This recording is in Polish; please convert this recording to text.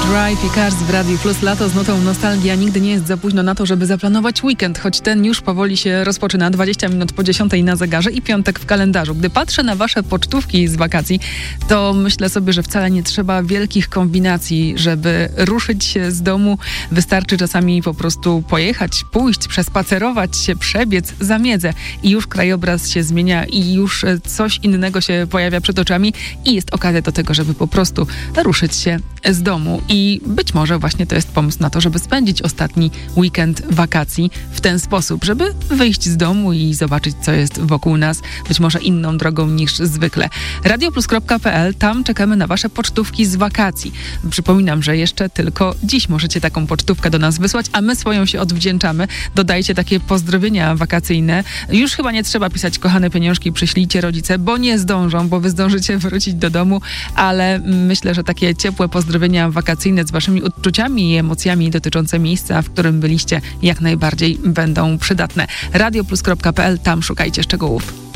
Drive i Cars w Radiu Plus. Lato z nutą nostalgia. Nigdy nie jest za późno na to, żeby zaplanować weekend, choć ten już powoli się rozpoczyna. 20 minut po 10 na zegarze i piątek w kalendarzu. Gdy patrzę na wasze pocztówki z wakacji, to myślę sobie, że wcale nie trzeba wielkich kombinacji, żeby ruszyć się z domu. Wystarczy czasami po prostu pojechać, pójść, przespacerować się, przebiec za miedzę i już krajobraz się zmienia i już coś innego się pojawia przed oczami i jest okazja do tego, żeby po prostu ruszyć się z domu. I być może właśnie to jest pomysł na to, żeby spędzić ostatni weekend wakacji w ten sposób, żeby wyjść z domu i zobaczyć, co jest wokół nas, być może inną drogą niż zwykle. radioplus.pl, tam czekamy na wasze pocztówki z wakacji. Przypominam, że jeszcze tylko dziś możecie taką pocztówkę do nas wysłać, a my swoją się odwdzięczamy. Dodajcie takie pozdrowienia wakacyjne. Już chyba nie trzeba pisać kochane pieniążki, przyślijcie rodzice, bo nie zdążą, bo wy zdążycie wrócić do domu, ale myślę, że takie ciepłe pozdrowienia wakacyjne z waszymi uczuciami i emocjami dotyczące miejsca, w którym byliście, jak najbardziej będą przydatne. radioplus.pl, tam szukajcie szczegółów.